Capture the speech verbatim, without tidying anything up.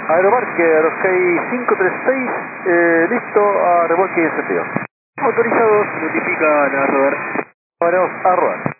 Aeromarker, OK cinco tres seis, eh, listo, a remolque y encendido. Autorizados, notifican a rodar. Vamos a rodar.